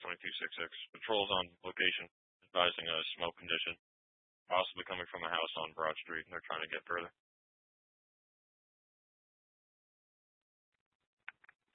2266. Patrols on location advising a smoke condition, possibly coming from a house on Broad Street. They're trying to get further.